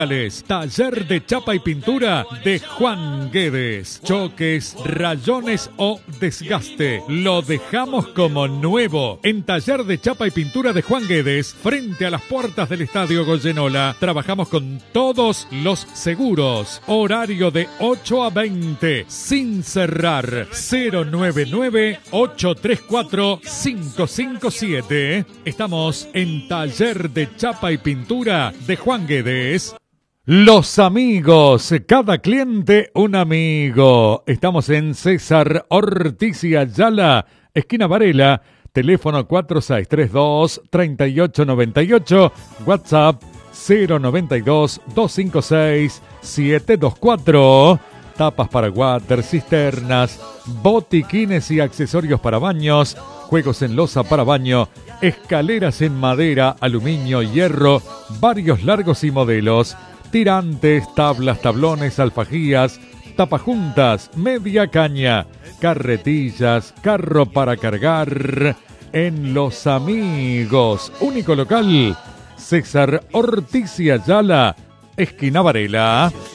Taller de chapa y pintura de Juan Guedes. Choques, rayones o desgaste, lo dejamos como nuevo. En Taller de chapa y pintura de Juan Guedes, frente a las puertas del Estadio Goyenola, trabajamos con todos los seguros. Horario de 8 a 20, sin cerrar. 099-834-557. Estamos en Taller de chapa y pintura de Juan Guedes. Los amigos, cada cliente un amigo. Estamos en César Ortiz y Ayala, esquina Varela, teléfono 4632-3898, WhatsApp 092-256-724. Tapas para water, cisternas, botiquines y accesorios para baños, juegos en loza para baño, escaleras en madera, aluminio, hierro, varios largos y modelos. Tirantes, tablas, tablones, alfajías, tapajuntas, media caña, carretillas, carro para cargar. En Los Amigos, único local, César Ortiz y Ayala, esquina Varela.